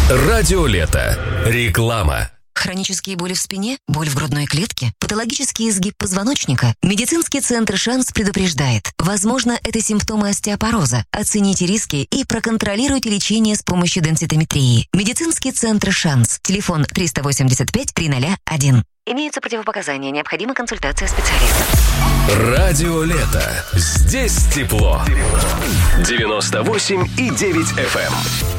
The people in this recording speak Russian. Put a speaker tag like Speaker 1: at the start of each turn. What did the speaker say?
Speaker 1: Радио Лето. Реклама.
Speaker 2: Хронические боли в спине, боль в грудной клетке, патологический изгиб позвоночника. Медицинский центр «Шанс» предупреждает. Возможно, это симптомы остеопороза. Оцените риски и проконтролируйте лечение с помощью денситометрии. Медицинский центр «Шанс». Телефон 385-301. Имеются противопоказания. Необходима консультация специалиста.
Speaker 1: Радио Лето. Здесь тепло. 98,9 FM.